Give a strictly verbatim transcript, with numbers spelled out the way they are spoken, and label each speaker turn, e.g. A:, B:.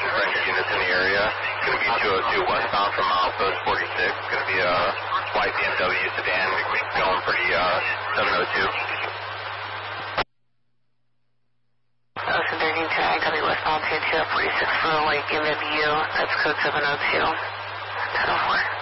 A: information for any units in the area. It's going to be two oh two westbound from milepost forty-six. It's going to be a white B M W sedan going pretty uh, seven oh two.
B: Ocean thirteen tag, copy westbound two two forty-six for a white B M W. That's code seven oh two. ten oh four.